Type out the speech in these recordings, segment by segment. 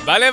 بله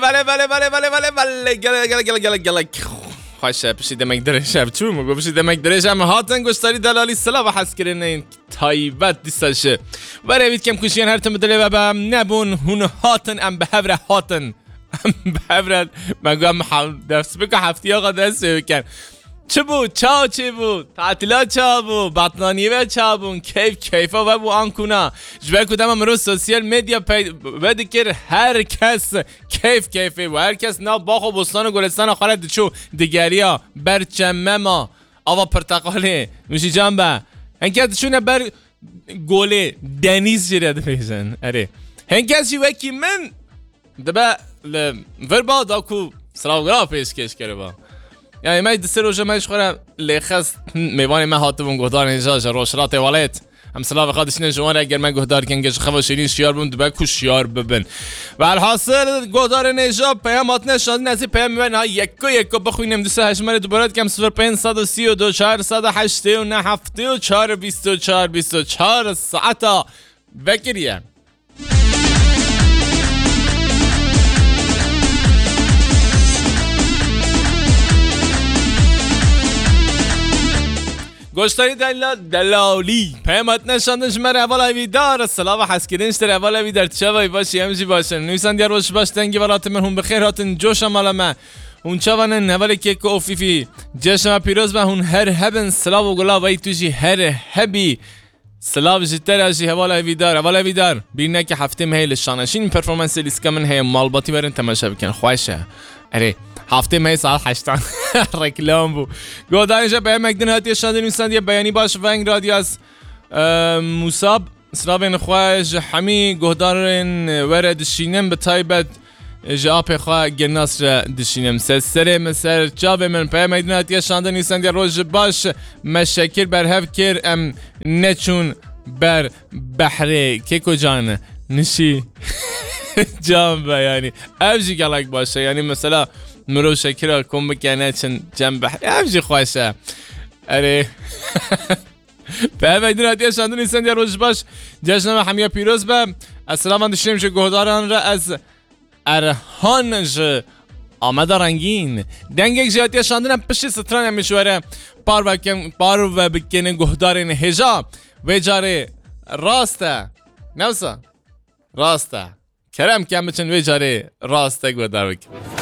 گله خوشه بشی دمک داره شب چون مگو بشی دمک داره شب هاتن گشتاری دلالی سلا و حس کرن این تایبت دیستشه و روید کم کشیان هر تم دلی و با نبون هون هاتن ام بهور هاتن ام بهور مگو ام دست بکن هفتی آقا دست بکن چه بود؟ چه بود؟ تعطیلات چه بود؟ بطنانیوه چه بود؟ کیفه و بو آنکونا جبه کدام امرو سوسیال میدیا بده که هر کس کیفه و هر کس نا باخ و بستان و گلستان خالد چو دیگریا برچمه ما آوا پرتقاله میشی جنبه هنکت چونه بر گوله دنیز جرد بیزن اره هنکت وکی من دبا وربا داکو سراغرا پیشکش کرده با یعنی من دست روزه ماش خورم لیخست میوانی من هاتبون گهدار نجاش روشرات والد هم سلام خادش نجوان اگر من گهدار کنگش خواشینی شیار بون دبا کو شیار ببن و الحاصل گهدار نجا پیامات نشان نزی پیام میبن ها یکو بخوینم دوست هشمره دوباره کم 0532 489 74 24 ساعتا بکریه گوشتاری دلالی پیامت نشاندش من روال ویدار سلام حسکرینش در روال ویدار چه وای باشی همچی باشه نویسان دیار روش باش تنگی ولات من هم بخیر هاتن جوش مال من اون چه ونه نوالی که اوفیفی جشن پیروز به اون هر هبن سلام و گلا وای توشی هر هبی سلام جتر اجی روال ویدار بیرنه که هفته مهیل شانشین پرفورمنس لیسکا من هی مالباتی برن تماشا بکن خواهشه اره هفته می ساعت 8 رکلام بو گودانیجا به مکدن هاتی شاندن میسند یه بیانی باش ونگ رادیو از موساب سلام خواهش حمی گودارن ورد شینم به تایبت جاب خواه گناس را دشینم سر مسر جاب من به مکدن هاتی شاندن میسند یه روز باش مشکر بر هف کر ام نچون بر بحره که کجان نشی جام بیانی افجی گلک باشه یعنی مثلا مرو شکر کن بکنه چن جنب افجی خواهشه اره به ویدون هاتیه شاندون نیستن یا روش باش جشن حمیه پیروز به السلام اندشنیم چه گهداران را از ارهانج آمده رنگین دنگک جهاتیه شاندون هم پشت ستران هم میشوره پار و بکنه گهدارین هجا و جاره راسته نوسا راسته کرم کم بچن و جاره راسته گهدار بکن